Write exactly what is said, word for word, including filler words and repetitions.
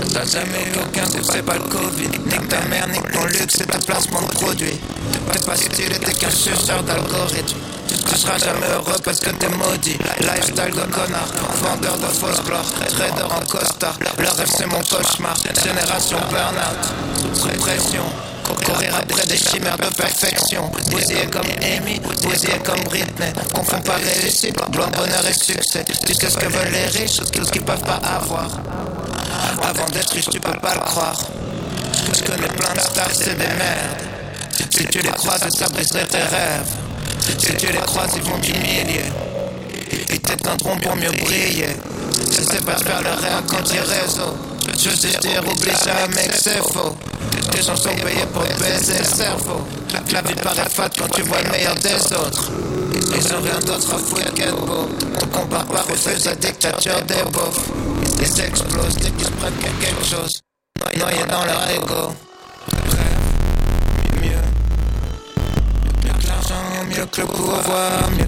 T'as jamais eu aucun coup, c'est pas le Covid. Nique ta mère, nique ton luxe, c'est ta placement de produit. T'es pas stylé, t'es qu'un suceur d'algorithme. Tu seras jamais heureux parce que t'es maudit. Lifestyle de connard, vendeur de fausses gloires, trader en costard. Le rêve c'est mon cauchemar, génération burn-out, sous pression. Courir après des chimères de perfection. Bousillé comme Amy, bousillé comme Britney. Confond pas réussite, blanc, bonheur et succès. Tu sais ce que veulent les riches, tout ce qu'ils peuvent pas avoir. Avant d'être riche tu peux pas le croire. Je connais plein de stars, c'est des merdes. Si tu les croises ça briserait tes rêves. Si tu les croises ils vont t'humilier. Ils t'éteindront pour mieux briller. Je sais pas faire le réel quand ils réseau. Je sais dire oublie jamais que c'est faux. Tes gens sont payés pour baiser le cerveau. La vie paraît fade quand tu vois le meilleur des autres. Ils ont rien d'autre à foutre qu'être beau. On compare pas, refuse la dictature des beaufs. Ils explosent dès qu'ils se prennent quelque chose. Noyés dans leur ego. Mieux, mieux que l'argent, mieux que le pouvoir, mieux